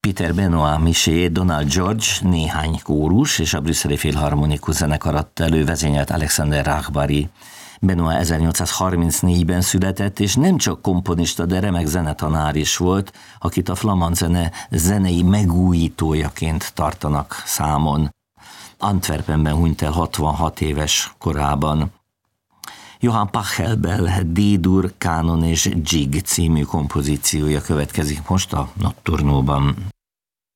Peter Benoit Miché, Donald George, néhány kórus és a brüsszeli filharmonikus zenekar adta elő, vezényelt Alexander Rachbari. Benoit 1834-ben született, és nem csak komponista, de remek zenetanár is volt, akit a flamand zene zenei megújítójaként tartanak számon. Antwerpenben hunyt el 66 éves korában. Johann Pachelbel D-dur, kánon és Jig című kompozíciója következik most a Nocturnóban.